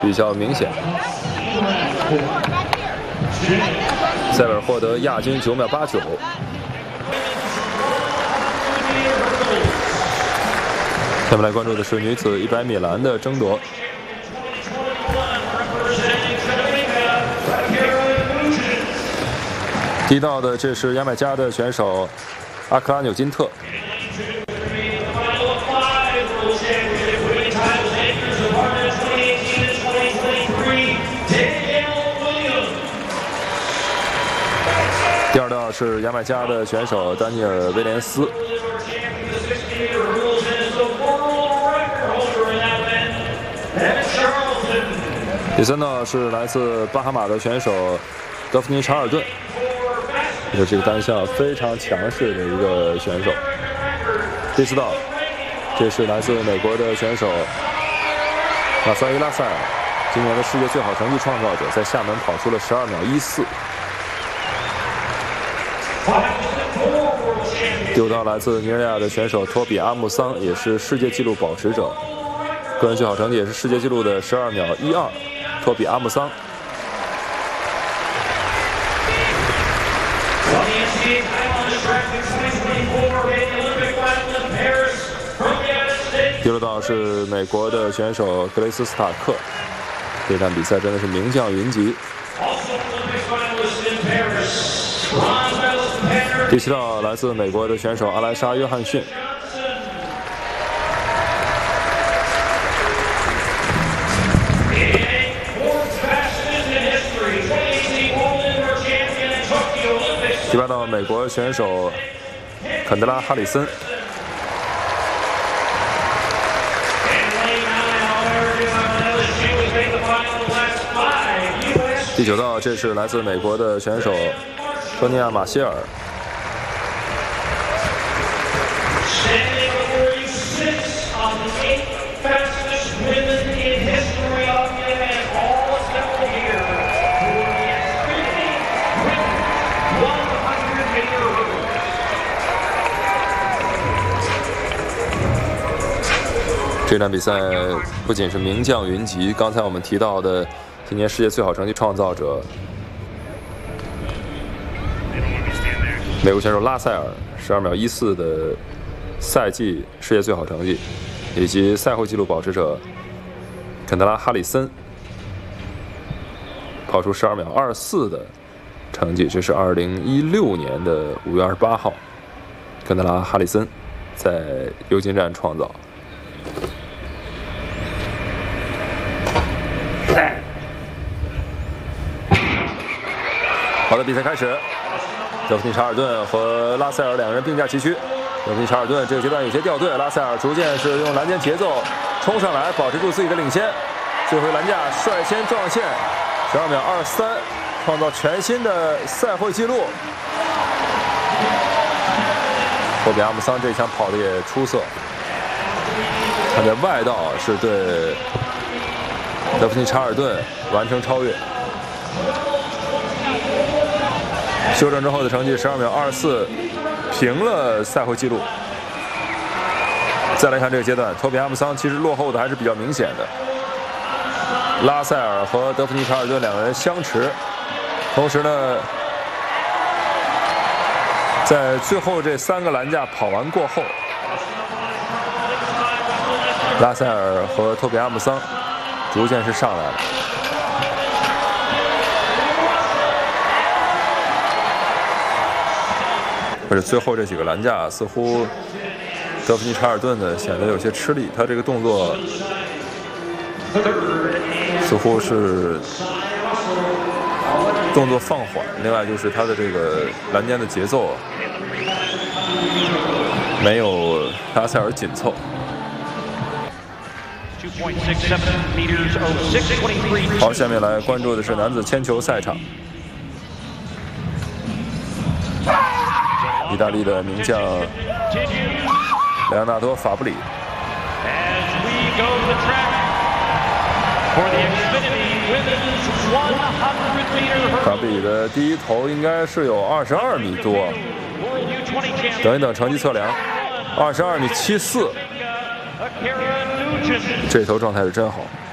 比较明显。塞维尔获得亚军9秒89。下面来关注的是女子100米栏的争夺。提到的这是牙买加的选手阿克拉纽金特。 第二道是牙买加的选手丹尼尔·威廉斯。第三道是来自巴哈马的选手德芙妮·查尔顿，也是一个单项非常强势的一个选手。第四道，这是来自美国的选手马萨伊拉塞尔，今年的世界最好成绩创造者，在厦门跑出了12秒14。 第五道来自尼日利亚的选手托比阿穆桑，也是世界纪录保持者，个人最好成绩也是世界纪录的12秒12。托比阿穆桑。第六道是美国的选手格雷斯·斯塔克，这场比赛真的是名将云集。 第七道来自美国的选手阿莱莎·约翰逊。第八道美国选手肯德拉·哈里森。第九道这是来自美国的选手托尼亚·马歇尔。 这场比赛不仅是名将云集，刚才我们提到的今年世界最好成绩创造者美国选手拉塞尔12秒14的赛季世界最好成绩，以及赛后纪录保持者肯德拉·哈里森跑出12秒24的成绩，这是2016年的5月28号，肯德拉·哈里森在尤金站创造。 好的，比赛开始。德芙妮·查尔顿和拉塞尔两人并驾齐驱。德芙妮·查尔顿这个阶段有些掉队，拉塞尔逐渐是用栏间节奏冲上来，保持住自己的领先。最后栏架率先撞线，12秒23，创造全新的赛会纪录。托比阿姆桑这一枪跑得也出色，他在外道是对德芙妮·查尔顿完成超越。 修正之后的成绩12秒24，平了赛会纪录。再来看这个阶段，托比阿姆桑其实落后的还是比较明显的。拉塞尔和德芙妮·查尔顿两个人相持，同时呢，在最后这3个栏架跑完过后，拉塞尔和托比阿姆桑逐渐是上来了。 而且最后这几个栏架似乎德芙妮·查尔顿呢显得有些吃力，他这个动作似乎是动作放缓，另外就是他的这个栏间的节奏没有拉塞尔紧凑。好，下面来关注的是男子铅球赛场。 意大利的名将莱昂纳多·法布里，法布里的第一投应该是有22米多，等一等成绩测量，22米74，这头状态是真好。